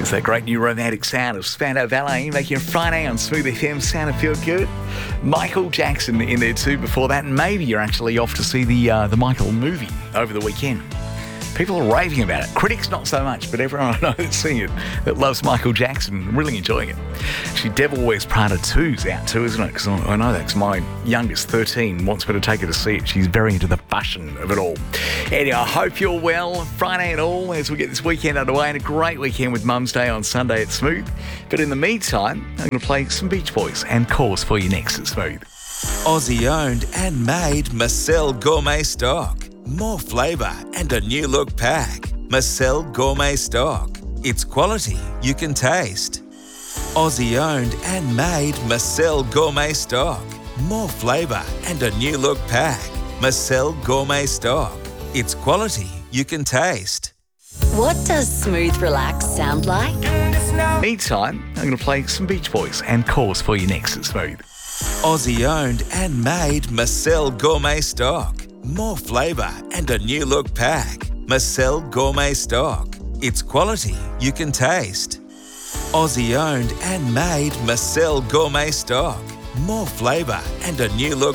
It's that great new romantic sound of Spandau Ballet making a Friday on Smooth FM sound and feel good. Michael Jackson in there too before that. And maybe you're actually off to see the Michael movie over the weekend. People are raving about it. Critics not so much, but everyone I know that's seeing it that loves Michael Jackson, really enjoying it. Actually, Devil Wears Prada 2's out too, isn't it? Because I know that because my youngest, 13, wants me to take her to see it. She's very into the fashion of it all. Anyway, I hope you're well. Friday and all as we get this weekend underway, and a great weekend with Mum's Day on Sunday at Smooth. But in the meantime, I'm going to play some Beach Boys and Cause for you next at Smooth. Aussie owned and made Marcel Gourmet Stock. More flavour and a new look pack. Marcel Gourmet Stock. It's quality you can taste. Aussie owned and made Marcel Gourmet Stock. More flavour and a new look pack. Marcel Gourmet Stock. It's quality you can taste. What does smooth relax sound like? Meantime, I'm going to play some Beach Boys and Cause for you next at Smooth. Aussie owned and made Marcel Gourmet Stock. More flavour and a new look pack. Marcel Gourmet Stock. It's quality you can taste. Aussie owned and made Marcel Gourmet Stock. More flavour and a new look